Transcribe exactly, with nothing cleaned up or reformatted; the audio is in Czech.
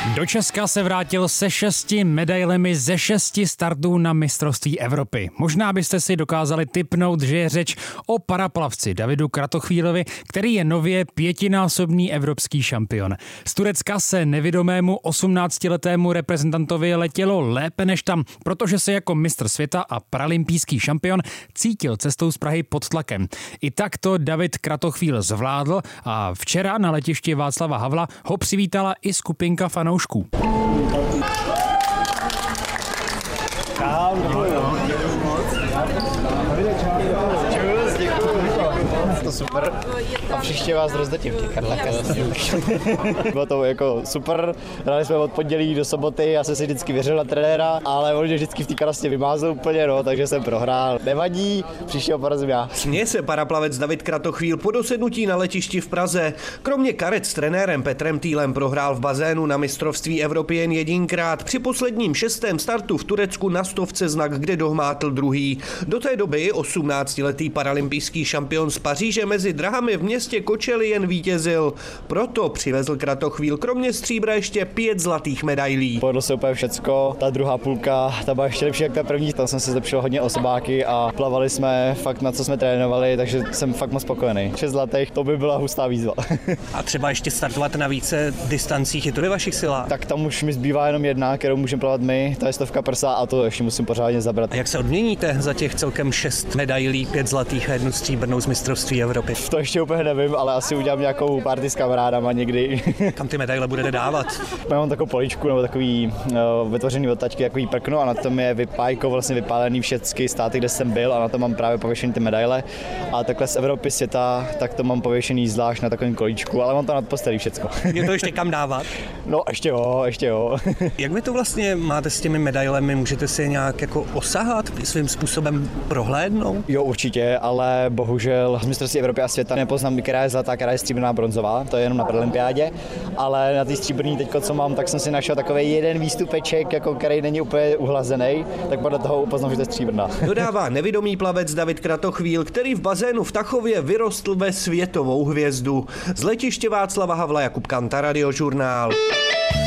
Do Česka se vrátil se šesti medailemi ze šesti startů na mistrovství Evropy. Možná byste si dokázali tipnout, že je řeč o paraplavci Davidu Kratochvílovi, který je nově pětinásobný evropský šampion. Z Turecka se nevidomému osmnáctiletému reprezentantovi letělo lépe než tam, protože se jako mistr světa a paralympijský šampion cítil cestou z Prahy pod tlakem. I tak to David Kratochvíl zvládl a včera na letišti Václava Havla ho přivítala i skupinka fanoušků. To super a příště vás rozdetím v těch karlech. Bylo to jako super, hráli jsme od pondělí do soboty, já jsem si vždycky věřil na trenéra, ale on mě vždycky v té karastě vymázl úplně, no, takže jsem prohrál. Nevadí, příště porazím já. Směje se paraplavec David Kratochvíl po dosednutí na letišti v Praze. Kromě karet s trenérem Petrem Týlem prohrál v bazénu na mistrovství Evropy jen jedinkrát. Při posledním šestém startu v Turecku na stovce znak, kde dohmátl druhý. Do té doby osmnáctiletý paralympijský šampion z Paříže mezi drahami v městě Kočeli jen vítězil. Proto přivezl Kratochvíl kromě stříbra ještě pět zlatých medailí. Povedlo se úplně všecko, ta druhá půlka, ta byla ještě lepší jak ta první, tam jsem se zlepšil hodně osobáky a plavali jsme fakt na co jsme trénovali, takže jsem fakt moc spokojený. Šest zlatých, to by byla hustá výzva. A třeba ještě startovat na více distancích, je to ve vašich silách? Tak tam už mi zbývá jenom jedna, kterou můžeme plavat my, ta je stovka prsa a to ještě musím pořádně zabrat. A jak se odměníte za těch celkem šest medailí, pět zlatých a jednu stříbrnou z mistrovství Evropy? To ještě úplně nevím, ale asi udělám nějakou party s kamarádama někdy. Kam ty medaile budete dávat? Mám takovou poličku nebo takový uh, vytvořený od tačky, takový prkno a na tom je vypájko, vlastně vypálený všechny státy, kde jsem byl a na tom mám právě pověšený ty medaile. A takhle z Evropy, světa, tak to mám pověšený zvlášť na takovém kolíčku, ale mám to nad postelí všecko. Je to ještě kam dávat? No ještě jo, ještě jo. Jak vy to vlastně máte s těmi medailemi? Můžete si je nějak jako osahat, svým způsobem prohlédnout? Jo, určitě, ale bohužel z mistrovství Evropy a světa nepoznám, která je zlatá, která je stříbrná, bronzová, to je jenom na paralympiádě, ale na té stříbrný teďko, co mám, tak jsem si našel takový jeden výstupeček, jako který není úplně uhlazený, tak podle toho upoznám, že to je stříbrná. Dodává nevidomý plavec David Kratochvíl, který v bazénu v Tachově vyrostl ve světovou hvězdu. Z letiště Václava Havla Jakub Kanta, Radiožurnál.